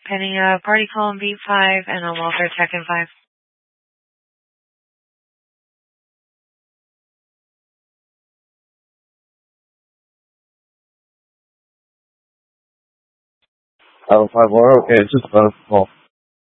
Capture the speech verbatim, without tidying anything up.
Pending a party call in beat five and a welfare check in five. Oh, five one. Okay, it's just a call.